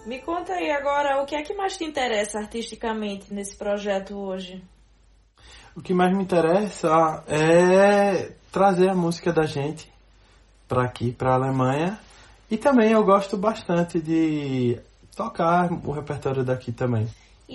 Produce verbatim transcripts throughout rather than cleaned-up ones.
Me conta aí agora, o que é que mais te interessa artisticamente nesse projeto hoje? O que mais me interessa é trazer a música da gente para aqui, para a Alemanha. E também eu gosto bastante de tocar o repertório daqui também.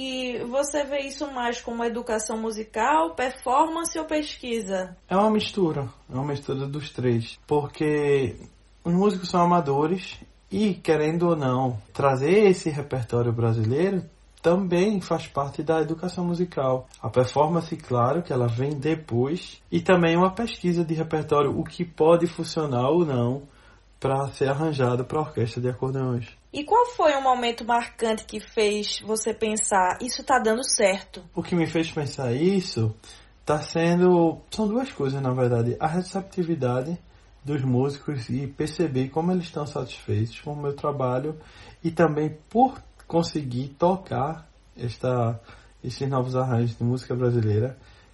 E você vê isso mais como educação musical, performance ou pesquisa? É uma mistura, é uma mistura dos três. Porque os músicos são amadores e, querendo ou não, trazer esse repertório brasileiro também faz parte da educação musical. A performance, claro, que ela vem depois. E também uma pesquisa de repertório, o que pode funcionar ou não para ser arranjado para a orquestra de acordeões. E qual foi o momento marcante que fez você pensar, isso está dando certo? O que me fez pensar isso está sendo... São duas coisas, na verdade. A receptividade dos músicos e perceber como eles estão satisfeitos com o meu trabalho e também por conseguir tocar esta, esses novos arranjos de música brasileira,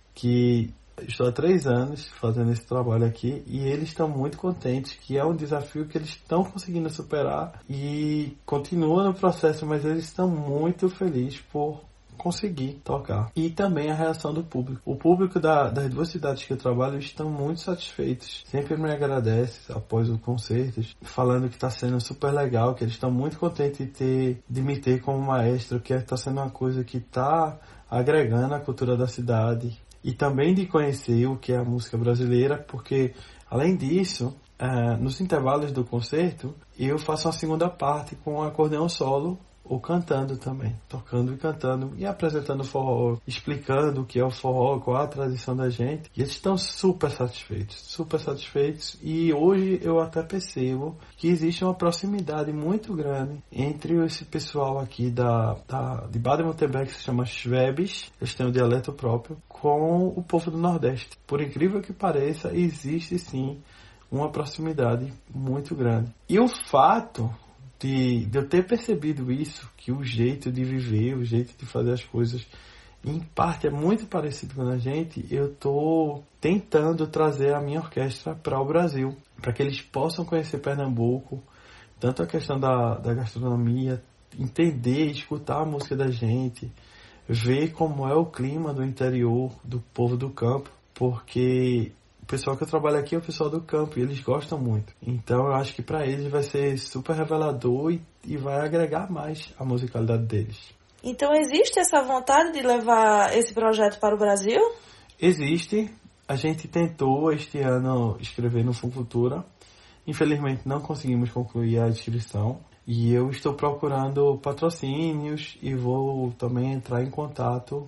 que estou há três anos fazendo esse trabalho aqui e eles estão muito contentes, que é um desafio que eles estão conseguindo superar e continua no processo, mas eles estão muito felizes por conseguir tocar. E também a reação do público. O público da, das duas cidades que eu trabalho estão muito satisfeitos. Sempre me agradece após o concerto, falando que está sendo super legal, que eles estão muito contentes de, ter, de me ter como maestro, que está sendo uma coisa que está agregando a cultura da cidade. E também de conhecer o que é a música brasileira, porque, além disso, uh, nos intervalos do concerto, eu faço uma segunda parte com acordeão solo, ou cantando também, tocando e cantando, e apresentando o forró, explicando o que é o forró, qual a tradição da gente. E eles estão super satisfeitos, super satisfeitos. E hoje eu até percebo que existe uma proximidade muito grande entre esse pessoal aqui da, da, de Baden-Württemberg, que se chama Schwäbisch, eles têm um dialeto próprio, com o povo do Nordeste. Por incrível que pareça, existe sim uma proximidade muito grande. E o fato de, de eu ter percebido isso, que o jeito de viver, o jeito de fazer as coisas, em parte é muito parecido com a gente, eu estou tentando trazer a minha orquestra para o Brasil, para que eles possam conhecer Pernambuco, tanto a questão da, da gastronomia, entender, escutar a música da gente, ver como é o clima do interior, do povo do campo, porque o pessoal que eu trabalho aqui é o pessoal do campo e eles gostam muito. Então eu acho que para eles vai ser super revelador e, e vai agregar mais a musicalidade deles. Então existe essa vontade de levar esse projeto para o Brasil? Existe. A gente tentou este ano escrever no Funcultura. Infelizmente não conseguimos concluir a inscrição. E eu estou procurando patrocínios e vou também entrar em contato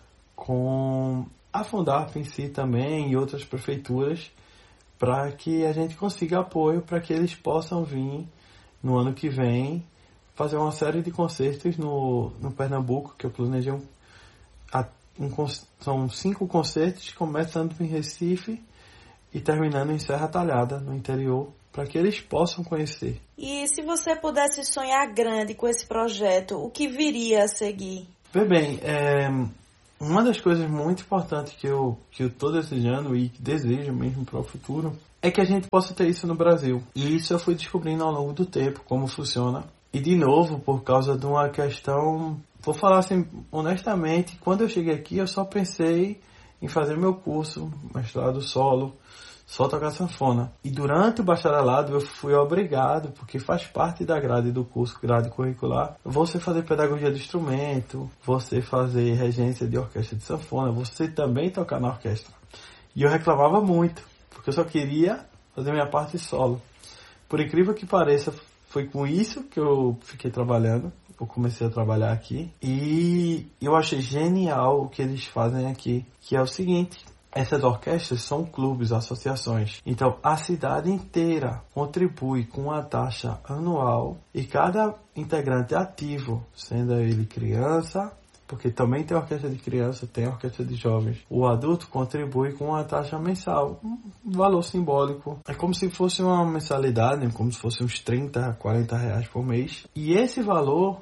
com a Fundarp em si também e outras prefeituras para que a gente consiga apoio para que eles possam vir no ano que vem fazer uma série de concertos no, no Pernambuco, que eu planejei um, um, são cinco concertos, começando em Recife e terminando em Serra Talhada, no interior, para que eles possam conhecer. E se você pudesse sonhar grande com esse projeto, o que viria a seguir? Vê bem, é, uma das coisas muito importantes que eu que eu estou desejando e desejo mesmo para o futuro é que a gente possa ter isso no Brasil. E isso eu fui descobrindo ao longo do tempo, como funciona. E de novo, por causa de uma questão, vou falar assim, honestamente, quando eu cheguei aqui eu só pensei em fazer meu curso, mestrado solo, só tocar sanfona. E durante o bacharelado eu fui obrigado, porque faz parte da grade do curso, grade curricular, você fazer pedagogia de instrumento, você fazer regência de orquestra de sanfona, você também tocar na orquestra. E eu reclamava muito, porque eu só queria fazer minha parte solo. Por incrível que pareça, foi com isso que eu fiquei trabalhando. Eu comecei a trabalhar aqui e eu achei genial o que eles fazem aqui, que é o seguinte: essas orquestras são clubes, associações. Então, a cidade inteira contribui com uma taxa anual e cada integrante ativo, sendo ele criança, porque também tem orquestra de criança, tem orquestra de jovens. O adulto contribui com uma taxa mensal, um valor simbólico. É como se fosse uma mensalidade, como se fosse uns trinta, quarenta reais por mês. E esse valor,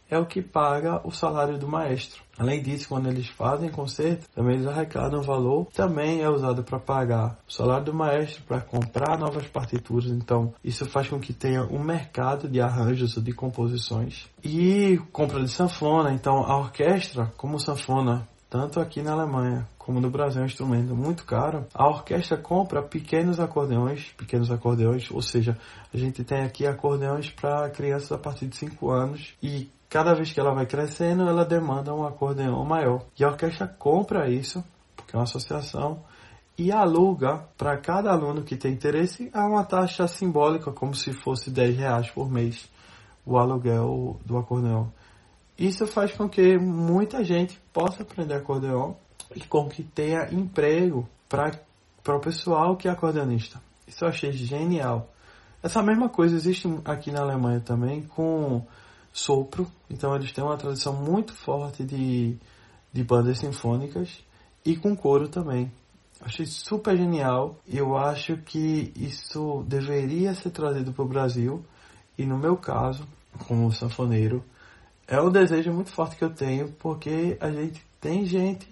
é o que paga o salário do maestro. Além disso, quando eles fazem concerto, também eles arrecadam valor, também é usado para pagar o salário do maestro, para comprar novas partituras. Então, isso faz com que tenha um mercado de arranjos ou de composições. E compra de sanfona. Então, a orquestra, como sanfona, tanto aqui na Alemanha como no Brasil é um instrumento muito caro, a orquestra compra pequenos acordeões, pequenos acordeões, ou seja, a gente tem aqui acordeões para crianças a partir de cinco anos e cada vez que ela vai crescendo, ela demanda um acordeão maior. E a orquestra compra isso, porque é uma associação, e aluga para cada aluno que tem interesse a uma taxa simbólica, como se fosse dez reais por mês, o aluguel do acordeão. Isso faz com que muita gente possa aprender acordeão e com que tenha emprego para o pessoal que é acordeonista. Isso eu achei genial. Essa mesma coisa existe aqui na Alemanha também com sopro. Então eles têm uma tradição muito forte de, de bandas sinfônicas e com coro também. Achei super genial. Eu acho que isso deveria ser trazido para o Brasil. E no meu caso, como sanfoneiro, é um desejo muito forte que eu tenho, porque a gente tem gente,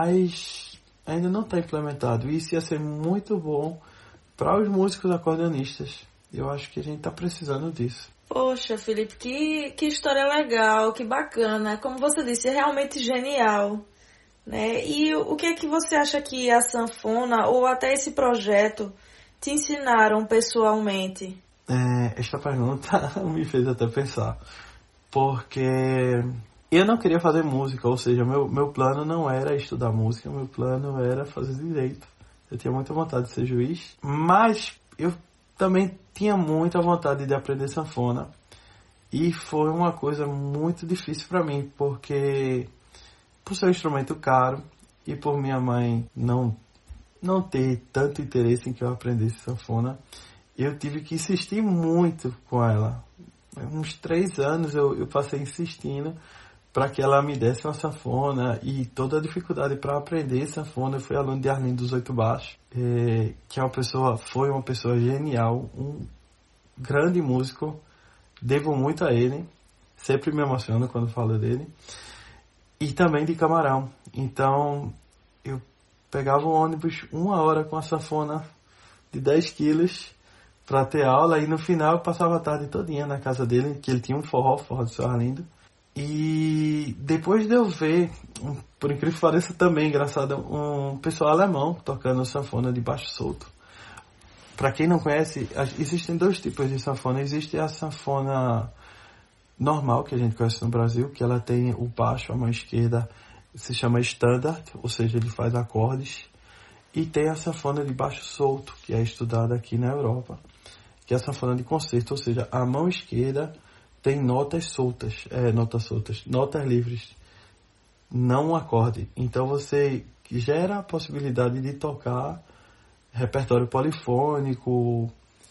mas ainda não está implementado. Isso ia ser muito bom para os músicos acordeonistas. Eu acho que a gente está precisando disso. Poxa, Felipe, que, que história legal, que bacana. Como você disse, é realmente genial, né? E o que é que você acha que a sanfona ou até esse projeto te ensinaram pessoalmente? É, esta pergunta me fez até pensar. Porque eu não queria fazer música, ou seja, meu, meu plano não era estudar música, meu plano era fazer direito. Eu tinha muita vontade de ser juiz, mas eu também tinha muita vontade de aprender sanfona. E foi uma coisa muito difícil para mim, porque por ser um instrumento caro e por minha mãe não, não ter tanto interesse em que eu aprendesse sanfona, eu tive que insistir muito com ela. Uns três anos eu, eu passei insistindo para que ela me desse uma sanfona e toda a dificuldade para aprender sanfona. Eu fui aluno de Arlindo dos Oito Baixos, é, que é uma pessoa, foi uma pessoa genial, um grande músico, devo muito a ele, sempre me emociono quando falo dele, e também de Camarão. Então eu pegava o ônibus uma hora com a sanfona de dez quilos para ter aula, e no final eu passava a tarde todinha na casa dele, que ele tinha um forró, forró do seu Arlindo. E depois de eu ver, por incrível que pareça também, engraçado, um pessoal alemão tocando sanfona de baixo solto. Para quem não conhece, existem dois tipos de sanfona. Existe a sanfona normal, que a gente conhece no Brasil, que ela tem o baixo, a mão esquerda, se chama standard, ou seja, ele faz acordes. E tem a sanfona de baixo solto, que é estudada aqui na Europa, que é a sanfona de concerto, ou seja, a mão esquerda tem notas soltas, é, notas soltas, notas livres, não um acorde. Então você gera a possibilidade de tocar repertório polifônico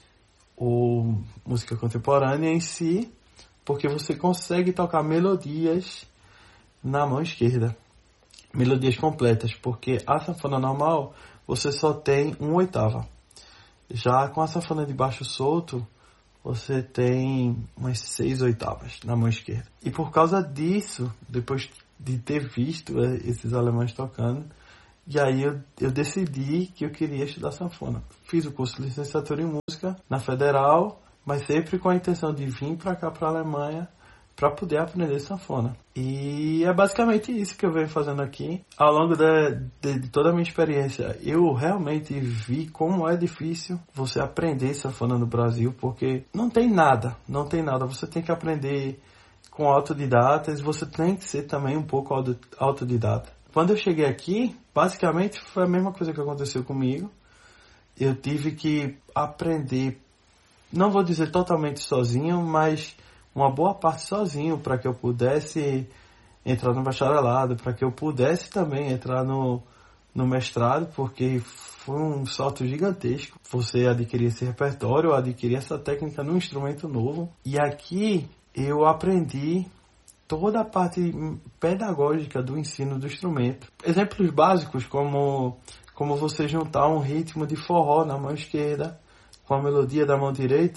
ou música contemporânea em si, porque você consegue tocar melodias na mão esquerda, melodias completas, porque a sanfona normal você só tem uma oitava. Já com a sanfona de baixo solto, você tem umas seis oitavas na mão esquerda. E por causa disso, depois de ter visto esses alemães tocando, e aí eu, eu decidi que eu queria estudar sanfona. Fiz o curso de licenciatura em música na Federal, mas sempre com a intenção de vir para cá, para a Alemanha, para poder aprender sanfona. E é basicamente isso que eu venho fazendo aqui. Ao longo de, de, de toda a minha experiência, eu realmente vi como é difícil você aprender sanfona no Brasil, porque não tem nada, não tem nada. Você tem que aprender com autodidatas, você tem que ser também um pouco autodidata. Quando eu cheguei aqui, basicamente foi a mesma coisa que aconteceu comigo. Eu tive que aprender, não vou dizer totalmente sozinho, mas uma boa parte sozinho, para que eu pudesse entrar no bacharelado, para que eu pudesse também entrar no, no mestrado, porque foi um salto gigantesco você adquirir esse repertório, adquirir essa técnica num instrumento novo. E aqui eu aprendi toda a parte pedagógica do ensino do instrumento. Exemplos básicos como, como você juntar um ritmo de forró na mão esquerda com a melodia da mão direita,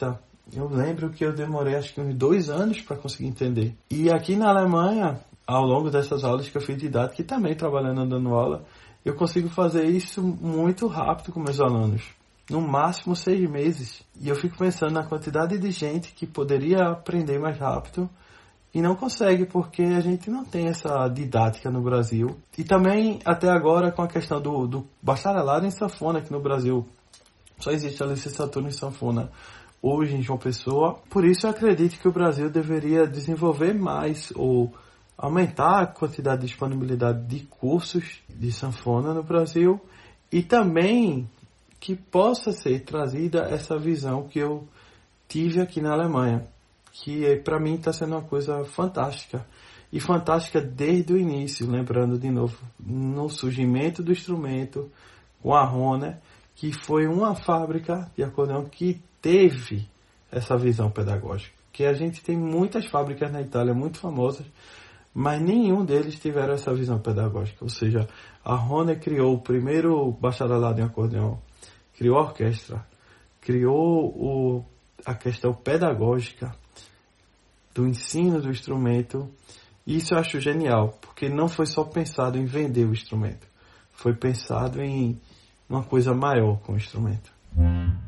Eu lembro que eu demorei acho que uns dois anos para conseguir entender. E aqui na Alemanha, ao longo dessas aulas que eu fiz de didática e também trabalhando dando aula, eu consigo fazer isso muito rápido com meus alunos. No máximo seis meses. E eu fico pensando na quantidade de gente que poderia aprender mais rápido e não consegue, porque a gente não tem essa didática no Brasil. E também, até agora, com a questão do, do bacharelado em sanfona aqui no Brasil. Só existe a licenciatura em sanfona hoje em João Pessoa. Por isso eu acredito que o Brasil deveria desenvolver mais ou aumentar a quantidade de disponibilidade de cursos de sanfona no Brasil e também que possa ser trazida essa visão que eu tive aqui na Alemanha, que para mim está sendo uma coisa fantástica. E fantástica desde o início, lembrando de novo, no surgimento do instrumento com a Hohner, que foi uma fábrica de acordeão que teve essa visão pedagógica. Que a gente tem muitas fábricas na Itália muito famosas, mas nenhum deles tiveram essa visão pedagógica. Ou seja, a Hohner criou o primeiro bacharelado em acordeão, criou a orquestra, criou o, a questão pedagógica do ensino do instrumento. E isso eu acho genial, porque não foi só pensado em vender o instrumento, foi pensado em uma coisa maior com o instrumento.